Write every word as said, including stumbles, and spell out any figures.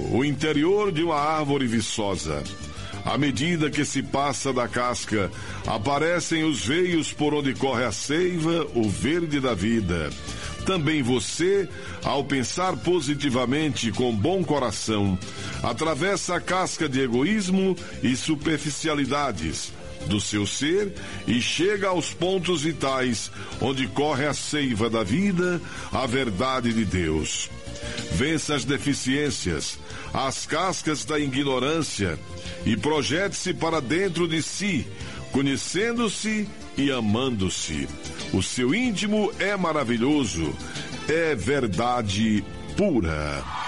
o interior de uma árvore viçosa. À medida que se passa da casca, aparecem os veios por onde corre a seiva, o verde da vida. Também você, ao pensar positivamente com bom coração, atravessa a casca de egoísmo e superficialidades do seu ser e chega aos pontos vitais, onde corre a seiva da vida, a verdade de Deus. Vença as deficiências, as cascas da ignorância e projete-se para dentro de si, conhecendo-se e amando-se. O seu íntimo é maravilhoso, é verdade pura.